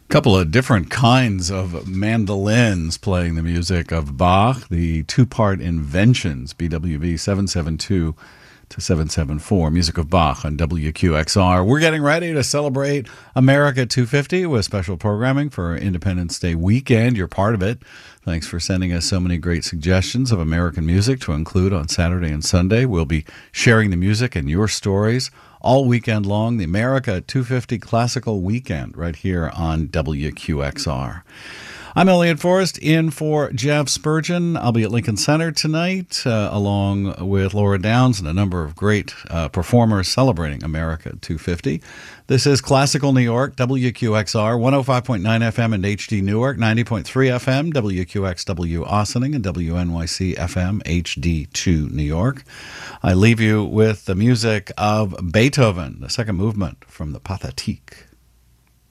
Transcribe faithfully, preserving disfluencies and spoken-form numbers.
Couple of different kinds of mandolins playing the music of Bach, the two-part Inventions, B W V seven seven two to seven seven four, music of Bach on W Q X R. We're getting ready to celebrate America two fifty with special programming for Independence Day weekend. You're part of it. Thanks for sending us so many great suggestions of American music to include on Saturday and Sunday. We'll be sharing the music and your stories all weekend long, the America two fifty Classical Weekend right here on W Q X R. I'm Elliot Forrest, in for Jeff Spurgeon. I'll be at Lincoln Center tonight, uh, along with Laura Downs and a number of great uh, performers celebrating America two fifty. This is Classical New York, W Q X R, one oh five point nine F M and H D Newark, ninety point three F M, W Q X W Ossining, and W N Y C F M, H D two New York. I leave you with the music of Beethoven, the second movement from the Pathétique.